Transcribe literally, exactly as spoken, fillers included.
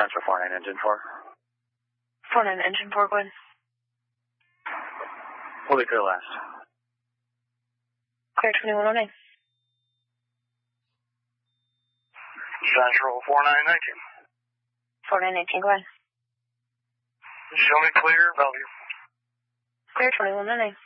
Transfer four nine engine four. four nine engine four, go ahead. We'll be clear last. Clear twenty-one oh nine. Central four nine nineteen. four nine nineteen, go ahead. Show me clear, Bellevue. Clear twenty-one oh nine.